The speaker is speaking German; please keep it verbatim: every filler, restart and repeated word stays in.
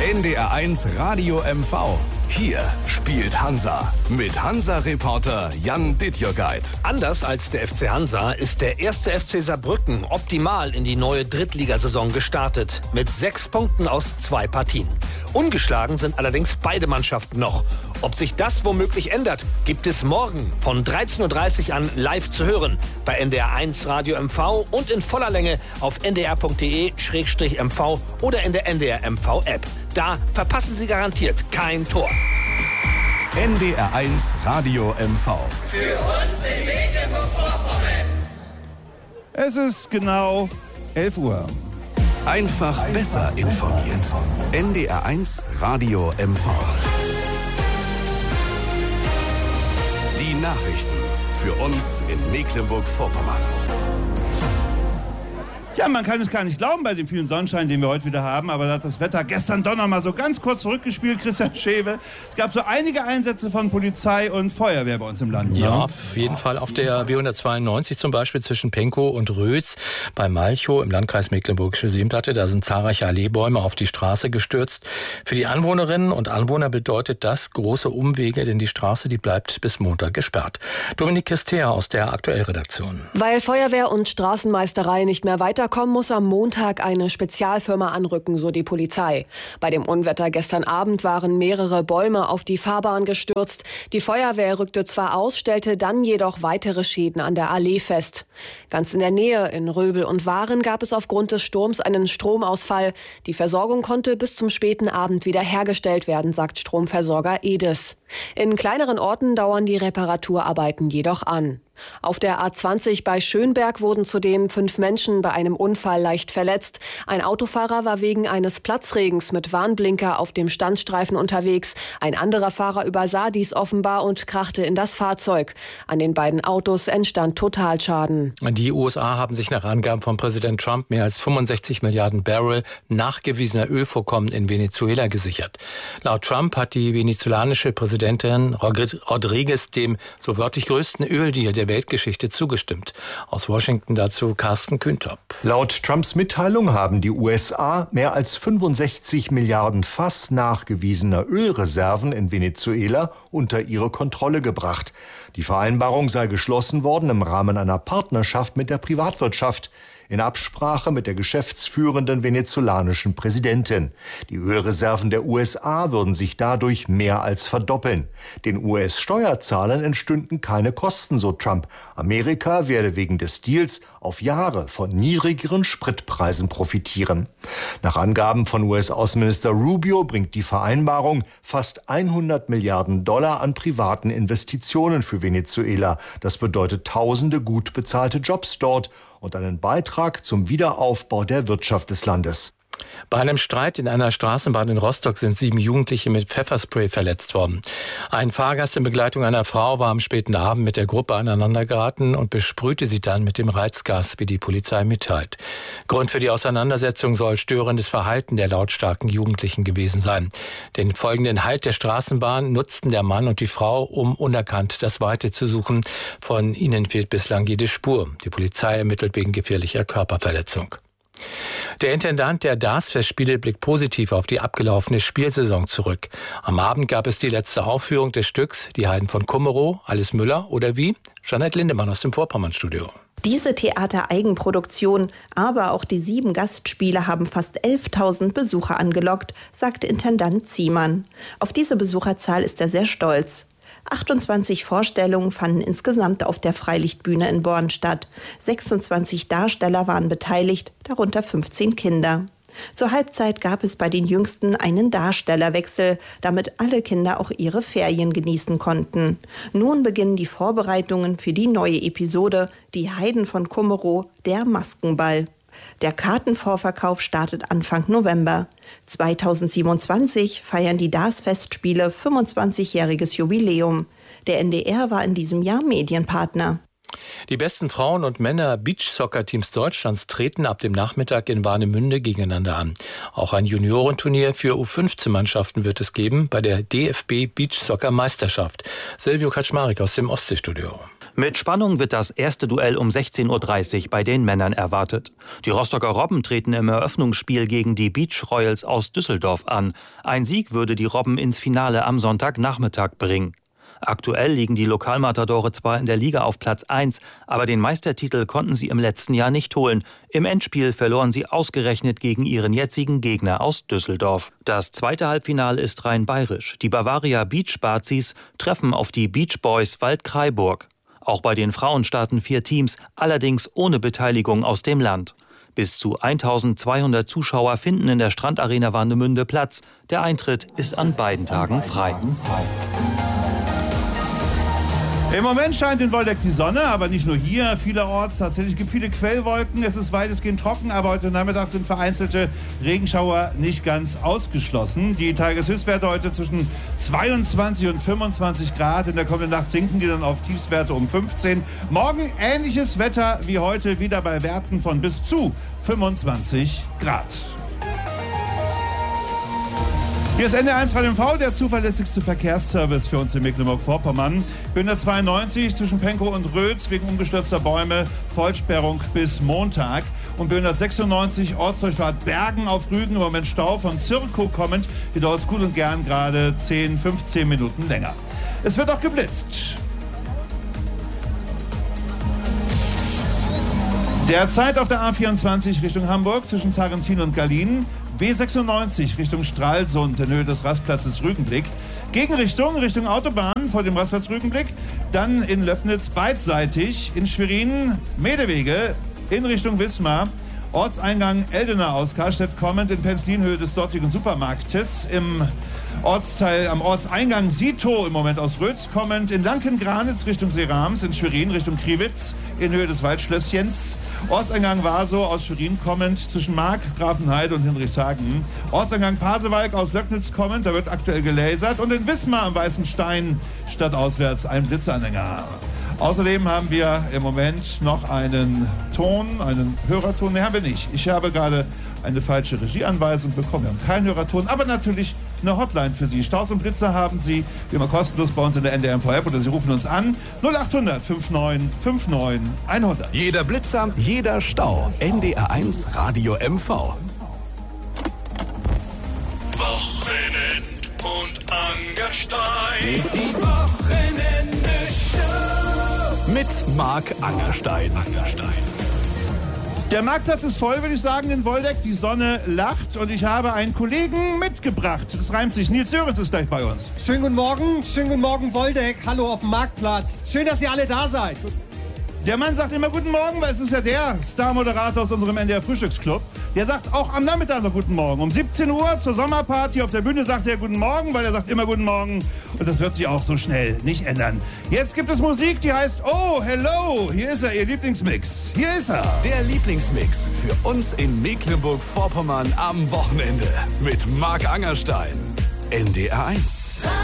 N D R eins Radio M V. Hier spielt Hansa mit Hansa-Reporter Jan Dittjogeit. Anders als der F C Hansa ist der erste F C Saarbrücken optimal in die neue Drittligasaison gestartet. Mit sechs Punkten aus zwei Partien. Ungeschlagen sind allerdings beide Mannschaften noch. Ob sich das womöglich ändert, gibt es morgen von dreizehn Uhr dreißig an live zu hören bei N D R eins Radio M V und in voller Länge auf n d r punkt d e slash m v oder in der N D R M V App. Da verpassen Sie garantiert kein Tor. N D R eins Radio M V. Für uns in Mecklenburg-Vorpommern. Es ist genau elf Uhr. Einfach besser informiert. N D R eins Radio M V. Die Nachrichten für uns in Mecklenburg-Vorpommern. Ja, man kann es gar nicht glauben bei dem vielen Sonnenschein, den wir heute wieder haben, aber da hat das Wetter gestern doch noch mal so ganz kurz zurückgespielt, Christian Schewe. Es gab so einige Einsätze von Polizei und Feuerwehr bei uns im Land. Ja, ne? auf jeden Fall auf der B hundertzweiundneunzig zum Beispiel zwischen Penkow und Rötz bei Malchow im Landkreis Mecklenburgische Seenplatte. Da sind zahlreiche Alleebäume auf die Straße gestürzt. Für die Anwohnerinnen und Anwohner bedeutet das große Umwege, denn die Straße, die bleibt bis Montag gesperrt. Dominik Kistea aus der Aktuellredaktion. Weil Feuerwehr und Straßenmeisterei nicht mehr weiter kommen, muss am Montag eine Spezialfirma anrücken, so die Polizei. Bei dem Unwetter gestern Abend waren mehrere Bäume auf die Fahrbahn gestürzt. Die Feuerwehr rückte zwar aus, stellte dann jedoch weitere Schäden an der Allee fest. Ganz in der Nähe, in Röbel und Waren, gab es aufgrund des Sturms einen Stromausfall. Die Versorgung konnte bis zum späten Abend wieder hergestellt werden, sagt Stromversorger Edis. In kleineren Orten dauern die Reparaturarbeiten jedoch an. Auf der A zwanzig bei Schönberg wurden zudem fünf Menschen bei einem Unfall leicht verletzt. Ein Autofahrer war wegen eines Platzregens mit Warnblinker auf dem Standstreifen unterwegs. Ein anderer Fahrer übersah dies offenbar und krachte in das Fahrzeug. An den beiden Autos entstand Totalschaden. Die U S A haben sich nach Angaben von Präsident Trump mehr als fünfundsechzig Milliarden Barrel nachgewiesener Ölvorkommen in Venezuela gesichert. Laut Trump hat die venezolanische Präsidentin Rodriguez dem so wörtlich größten Öldeal der Weltgeschichte zugestimmt. Aus Washington dazu Carsten Küntop. Laut Trumps Mitteilung haben die U S A mehr als fünfundsechzig Milliarden Fass nachgewiesener Ölreserven in Venezuela unter ihre Kontrolle gebracht. Die Vereinbarung sei geschlossen worden im Rahmen einer Partnerschaft mit der Privatwirtschaft, in Absprache mit der geschäftsführenden venezolanischen Präsidentin. Die Ölreserven der U S A würden sich dadurch mehr als verdoppeln. Den U S-Steuerzahlern entstünden keine Kosten, so Trump. Amerika werde wegen des Deals auf Jahre von niedrigeren Spritpreisen profitieren. Nach Angaben von U S-Außenminister Rubio bringt die Vereinbarung fast hundert Milliarden Dollar an privaten Investitionen für Venezuela. Das bedeutet tausende gut bezahlte Jobs dort und einen Beitrag zum Wiederaufbau der Wirtschaft des Landes. Bei einem Streit in einer Straßenbahn in Rostock sind sieben Jugendliche mit Pfefferspray verletzt worden. Ein Fahrgast in Begleitung einer Frau war am späten Abend mit der Gruppe aneinandergeraten und besprühte sie dann mit dem Reizgas, wie die Polizei mitteilt. Grund für die Auseinandersetzung soll störendes Verhalten der lautstarken Jugendlichen gewesen sein. Den folgenden Halt der Straßenbahn nutzten der Mann und die Frau, um unerkannt das Weite zu suchen. Von ihnen fehlt bislang jede Spur. Die Polizei ermittelt wegen gefährlicher Körperverletzung. Der Intendant der Darts-Festspiele blickt positiv auf die abgelaufene Spielsaison zurück. Am Abend gab es die letzte Aufführung des Stücks Die Heiden von Kummerow, Alice Müller oder wie? Jeanette Lindemann aus dem Vorpommern-Studio. Diese Theater-Eigenproduktion, aber auch die sieben Gastspiele haben fast elftausend Besucher angelockt, sagte Intendant Ziemann. Auf diese Besucherzahl ist er sehr stolz. achtundzwanzig Vorstellungen fanden insgesamt auf der Freilichtbühne in Born statt. sechsundzwanzig Darsteller waren beteiligt, darunter fünfzehn Kinder. Zur Halbzeit gab es bei den Jüngsten einen Darstellerwechsel, damit alle Kinder auch ihre Ferien genießen konnten. Nun beginnen die Vorbereitungen für die neue Episode Die Heiden von Kummerow, der Maskenball. Der Kartenvorverkauf startet Anfang November. zweitausendsiebenundzwanzig feiern die Darts-Festspiele fünfundzwanzigjähriges Jubiläum. Der N D R war in diesem Jahr Medienpartner. Die besten Frauen- und Männer-Beachsoccer-Teams Deutschlands treten ab dem Nachmittag in Warnemünde gegeneinander an. Auch ein Juniorenturnier für U fünfzehn Mannschaften wird es geben bei der D F B Beachsoccer-Meisterschaft. Silvio Kaczmarek aus dem Ostseestudio. Mit Spannung wird das erste Duell um sechzehn Uhr dreißig bei den Männern erwartet. Die Rostocker Robben treten im Eröffnungsspiel gegen die Beach Royals aus Düsseldorf an. Ein Sieg würde die Robben ins Finale am Sonntagnachmittag bringen. Aktuell liegen die Lokalmatadore zwar in der Liga auf Platz eins, aber den Meistertitel konnten sie im letzten Jahr nicht holen. Im Endspiel verloren sie ausgerechnet gegen ihren jetzigen Gegner aus Düsseldorf. Das zweite Halbfinale ist rein bayerisch. Die Bavaria Beach Bazis treffen auf die Beach Boys Waldkraiburg. Auch bei den Frauen starten vier Teams, allerdings ohne Beteiligung aus dem Land. Bis zu eintausendzweihundert Zuschauer finden in der Strandarena Warnemünde Platz. Der Eintritt ist an beiden Tagen frei. Im Moment scheint in Woldeck die Sonne, aber nicht nur hier, vielerorts. Tatsächlich gibt es viele Quellwolken. Es ist weitestgehend trocken, aber heute Nachmittag sind vereinzelte Regenschauer nicht ganz ausgeschlossen. Die Tageshöchstwerte heute zwischen zweiundzwanzig und fünfundzwanzig Grad. In der kommenden Nacht sinken die dann auf Tiefstwerte um fünfzehn. Morgen ähnliches Wetter wie heute, wieder bei Werten von bis zu fünfundzwanzig Grad. Hier ist N D R eins Radio M V, der zuverlässigste Verkehrsservice für uns in Mecklenburg-Vorpommern. B hundertzweiundneunzig zwischen Penkow und Rötz wegen umgestürzter Bäume, Vollsperrung bis Montag. Und B hundertsechsundneunzig Ortsdurchfahrt Bergen auf Rügen, im Moment Stau von Zirkow kommend. Hier dauert es gut und gern gerade zehn, fünfzehn Minuten länger. Es wird auch geblitzt. Derzeit auf der A vierundzwanzig Richtung Hamburg zwischen Zarentin und Gallien. B sechsundneunzig Richtung Stralsund in Höhe des Rastplatzes Rügenblick. Gegenrichtung Richtung Autobahn vor dem Rastplatz Rügenblick. Dann in Löbnitz beidseitig. In Schwerin Medewege in Richtung Wismar. Ortseingang Eldener aus Karlstedt kommend in Penzlin Höhe des dortigen Supermarktes. Im Ortsteil am Ortseingang Sito im Moment aus Rötz kommend. In Lanken-Granitz Richtung Serams. In Schwerin Richtung Kriwitz in Höhe des Waldschlösschens. Ortseingang Warsow aus Schwerin kommend zwischen Mark, Grafenheide und Hinrichshagen. Ortseingang Pasewalk aus Löcknitz kommend, da wird aktuell gelasert. Und in Wismar am Weißen Stein stadtauswärts ein Blitzanhänger. Außerdem haben wir im Moment noch einen Ton, einen Hörerton. Ne, haben wir nicht. Ich habe gerade eine falsche Regieanweisung bekommen. Wir haben keinen Hörerton, aber natürlich eine Hotline für Sie. Staus und Blitzer haben Sie wie immer kostenlos bei uns in der N D R M V-App oder Sie rufen uns an. null achthundert neunundfünfzig neunundfünfzig hundert. Jeder Blitzer, jeder Stau. N D R eins Radio M V. Wochenend und Angerstein. Die Wochenende-Show. Mit Marc Angerstein. Angerstein. Der Marktplatz ist voll, würde ich sagen, in Woldeck. Die Sonne lacht und ich habe einen Kollegen mitgebracht. Das reimt sich. Nils Sörensen ist gleich bei uns. Schönen guten Morgen, schönen guten Morgen, Woldeck. Hallo auf dem Marktplatz. Schön, dass ihr alle da seid. Der Mann sagt immer guten Morgen, weil es ist ja der Star-Moderator aus unserem N D R-Frühstücksclub. Der sagt auch am Nachmittag noch guten Morgen. Um siebzehn Uhr zur Sommerparty auf der Bühne sagt er guten Morgen, weil er sagt immer guten Morgen. Und das wird sich auch so schnell nicht ändern. Jetzt gibt es Musik, die heißt Oh, Hello. Hier ist er, Ihr Lieblingsmix. Hier ist er. Der Lieblingsmix für uns in Mecklenburg-Vorpommern am Wochenende. Mit Marc Angerstein. N D R eins.